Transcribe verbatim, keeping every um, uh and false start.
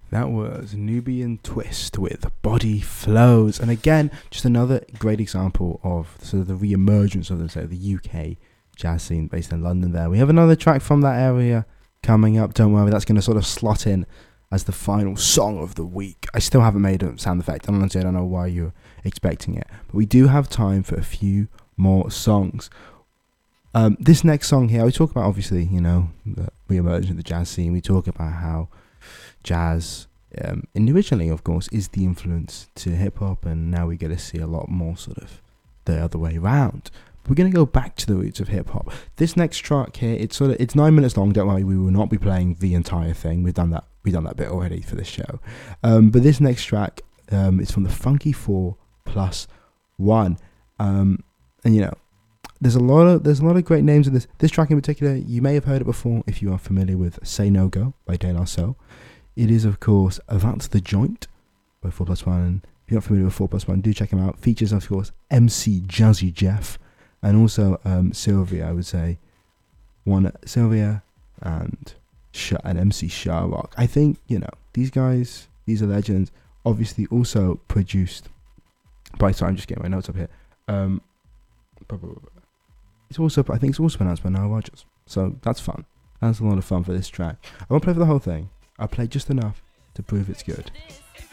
That was Nubian Twist with Body Flows. And again, just another great example of sort of the re-emergence of the, say, the U K jazz scene based in London there. We have another track from that area coming up. Don't worry, that's going to sort of slot in as the final song of the week. I still haven't made a sound effect. And honestly, I don't know why you're expecting it. But we do have time for a few more songs. Um, this next song here, we talk about, obviously, you know, the re-emergence of the jazz scene. We talk about how jazz, um, originally, of course, is the influence to hip-hop, and now we get to see a lot more sort of the other way around. We're going to go back to the roots of hip-hop. This next track here, it's sort of it's nine minutes long. Don't worry, we will not be playing the entire thing. We've done that we've done that bit already for this show. Um, but this next track um, is from the Funky Four Plus One. Um, and, you know, There's a lot of there's a lot of great names in this. This track in particular, you may have heard it before if you are familiar with Say No Go by De La Soul. It is, of course, That's the Joint by four plus one. And if you're not familiar with four plus one, do check him out. Features, of course, M C Jazzy Jeff and also um, Sylvia, I would say. One Sylvia and Sh- and M C Sharrock. I think, you know, these guys, these are legends. Obviously, also produced by, sorry, I'm just getting my notes up here. Um, It's also, I think it's also pronounced by Nile Rodgers. So that's fun. That's a lot of fun for this track. I won't play for the whole thing. I'll play just enough to prove it's good.